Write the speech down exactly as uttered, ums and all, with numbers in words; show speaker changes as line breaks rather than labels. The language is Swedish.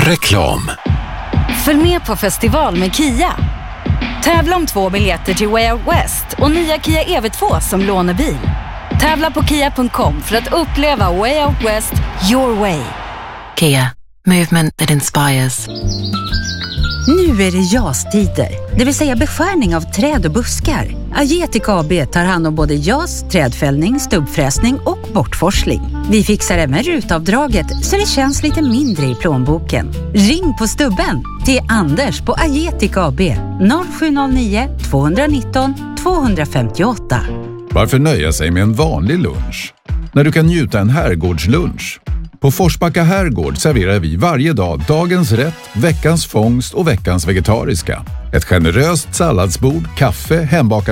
Reklam.
Följ med på festival med Kia. Tävla om två biljetter till Way Out West och nya Kia E V två som lånebil. Tävla på kia punkt com för att uppleva Way Out West your way.
Kia, movement that inspires.
Nu är det jastider, det vill säga beskärning av träd och buskar. Agetic A B tar hand om både jas, trädfällning, stubbfräsning och bortforsling. Vi fixar även rutavdraget så det känns lite mindre i plånboken. Ring på stubben till Anders på Agetic A B noll sju noll nio två ett nio två fem åtta.
Varför nöja sig med en vanlig lunch när du kan njuta en herrgårdslunch? På Forsbacka herrgård serverar vi varje dag dagens rätt, veckans fångst och veckans vegetariska. Ett generöst salladsbord, kaffe, hembakad